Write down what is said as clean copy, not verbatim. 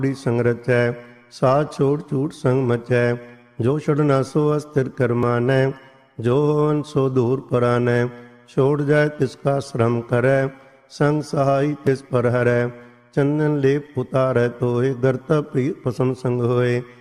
संग रचै, साथ छोड़ झूठ संग मचै। जो छड़ना सो अस्थिर कर मानै, जो होवन सो दूर परानै। छोड़ जाय तिसका श्रम करै, संग सहाई तिस पर हरै। चंदन लेप उतारै तोय, गर्ता प्रिय पसम संग होए।